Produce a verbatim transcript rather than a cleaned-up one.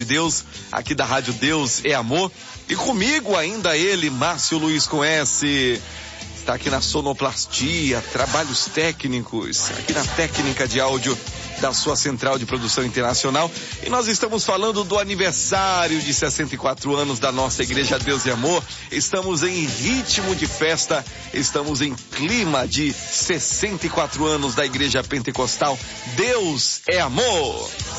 Deus, aqui da Rádio Deus é Amor. E comigo ainda ele, Márcio Luiz com S. Está aqui na sonoplastia, trabalhos técnicos, aqui na técnica de áudio da sua central de produção internacional. E nós estamos falando do aniversário de sessenta e quatro anos da nossa Igreja Deus e Amor. Estamos em ritmo de festa, estamos em clima de sessenta e quatro anos da Igreja Pentecostal. Deus é Amor.